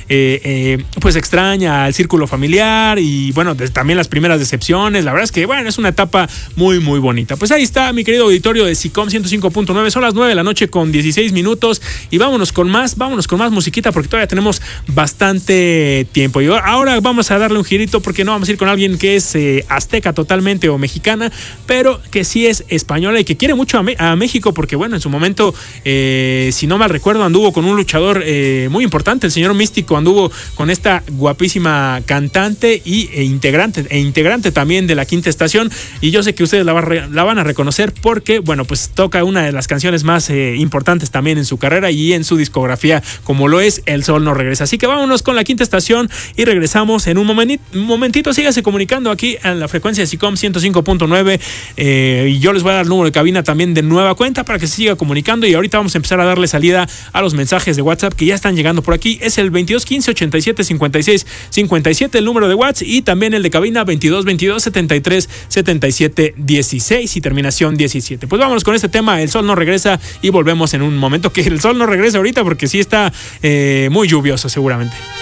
pues extraña al círculo familiar y bueno, también las primeras decepciones. La verdad es que bueno, es una etapa muy muy bonita. Pues ahí está mi querido auditorio de SICOM 105.9, son las 9 de la noche con 16 minutos y vámonos con más musiquita porque todavía tenemos bastante tiempo. Y ahora vamos a darle un girito porque no vamos a ir con alguien que es azteca totalmente o mexicana, pero que sí es española y que quiere mucho a México porque bueno, en su momento, si no mal recuerdo, anduvo con un luchador muy importante, el señor Místico, anduvo con esta guapísima cantante e integrante también de la Quinta Estación, y yo sé que ustedes la van a reconocer porque bueno, pues toca una de las canciones más importantes también en su carrera y en su discografía, como lo es El Sol No Regresa. Así que vámonos con la Quinta Estación y regresamos en un momentito. Sígase comunicando aquí en la frecuencia de SICOM 105.9 y yo les voy a dar el número de cabina también de nueva cuenta para que se siga comunicando, y ahorita vamos a empezar a darle salida a los mensajes de WhatsApp que ya están llegando por aquí. Es el 22 15 87 56 57 el número de WhatsApp, y también el de cabina 22 22 73 77 16 y terminación 17. Pues vámonos con este tema, El Sol No Regresa, y volvemos en un momento. Que el sol no regrese ahorita porque sí está muy lluvioso seguramente.